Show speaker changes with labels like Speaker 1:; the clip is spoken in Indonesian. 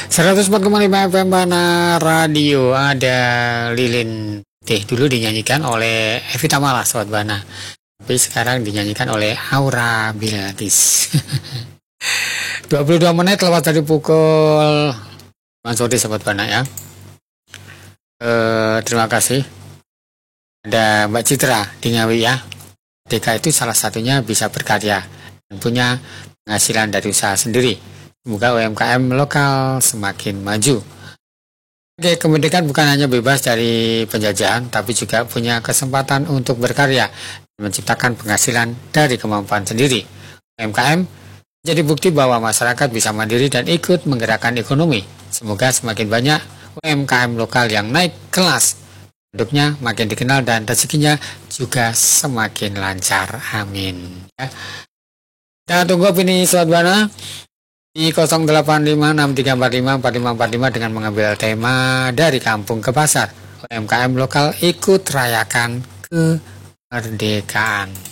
Speaker 1: 104,5 FM Bana Radio. Ada Lilin Teh dulu dinyanyikan oleh Evita Mala, Sobat Bana. Tapi sekarang dinyanyikan oleh Aura Bilatis. 22 menit lewat dari pukul sore, Sobat Bana ya. Terima kasih. Ada Mbak Citra di Ngawi ya. DK itu salah satunya bisa berkarya dan punya penghasilan dari usaha sendiri. Semoga UMKM lokal semakin maju. Oke, kemerdekaan bukan hanya bebas dari penjajahan, tapi juga punya kesempatan untuk berkarya dan menciptakan penghasilan dari kemampuan sendiri. UMKM jadi bukti bahwa masyarakat bisa mandiri dan ikut menggerakkan ekonomi. Semoga semakin banyak UMKM lokal yang naik kelas, produknya makin dikenal dan rezekinya juga semakin lancar. Amin. Ya. Kita tunggu opini Sobat Bana di 0856345455 dengan mengambil tema dari kampung ke pasar. UMKM lokal ikut rayakan kemerdekaan.